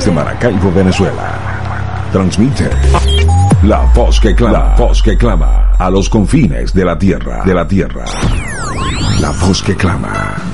desde Maracaibo, Venezuela. Transmite la voz que clama a los confines de la tierra, La voz que clama.